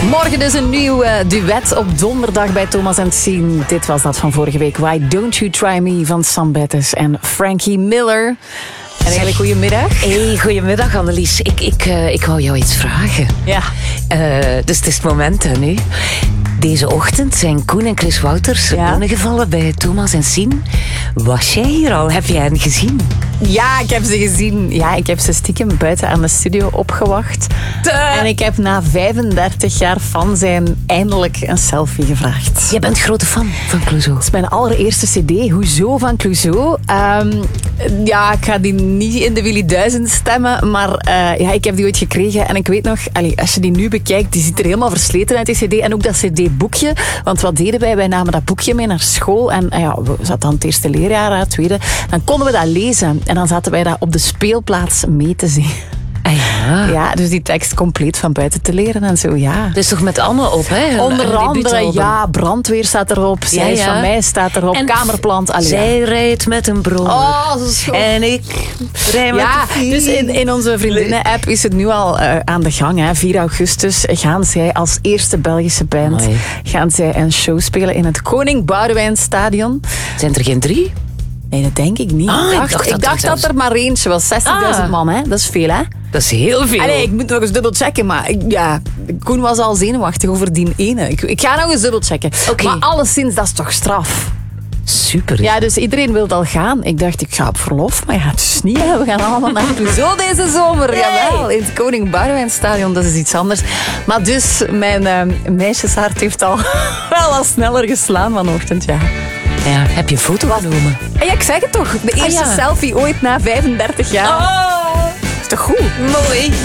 Morgen dus een nieuw duet op donderdag bij Thomas en Sien. Dit was dat van vorige week. Why Don't You Try Me van Sam Bettes en Frankie Miller. En eigenlijk goedemiddag. Hey, goedemiddag Annelies. Ik wou jou iets vragen. Ja. Dus het is het moment hè, nu. Deze ochtend zijn Koen en Chris Wouters binnengevallen bij Thomas en Sien. Was jij hier al? Heb jij hen gezien? Ja, ik heb ze gezien. Ja, ik heb ze stiekem buiten aan de studio opgewacht. En ik heb na 35 jaar fan zijn eindelijk een selfie gevraagd. Jij bent grote fan van Clouseau. Het is mijn allereerste cd. Hoezo van Clouseau? Ja, ik ga die niet in de Willy 1000 stemmen, maar ja, ik heb die ooit gekregen. En ik weet nog, als je die nu bekijkt, die ziet er helemaal versleten uit, die cd. En ook dat cd-boekje. Want wat deden wij? Wij namen dat boekje mee naar school. En ja, we zaten dan het eerste leerjaar, het tweede. Dan konden we dat lezen. En dan zaten wij dat op de speelplaats mee te zien. Ja, dus die tekst compleet van buiten te leren en zo, ja. Dus toch met Anne op, hè? Onder andere, ja, brandweer staat erop. Zij is van mij staat erop. En Kamerplant. Zij rijdt met een brommer. Oh, zo schoon. En ik rij met een fiets. Dus in onze vriendinnen-app is het nu al aan de gang. Hè. 4 augustus gaan zij als eerste Belgische band gaan zij een show spelen in het Koning Boudewijn Stadion. Zijn er geen 3? Nee, dat denk ik niet. Ik dacht dat er maar eentje was. 60.000 man, hè? Dat is veel, hè? Dat is heel veel. Allee, ik moet nog eens dubbelchecken, maar Koen was al zenuwachtig over die ene. Ik ga nog eens dubbelchecken. Okay. Maar alleszins, dat is toch straf? Super. Ja, dus iedereen wil al gaan. Ik dacht, ik ga op verlof, maar ja, het is niet. Hè. We gaan allemaal naar Clouseau deze zomer. Nee. Jawel, in het Koning Boudewijn Stadion, dat is iets anders. Maar dus, mijn meisjeshart heeft al wel al sneller geslaan vanochtend, ja. Ja, heb je een foto genomen? Ja, ik zeg het toch. De eerste selfie ooit na 35 jaar. Oh, is toch goed? Mooi.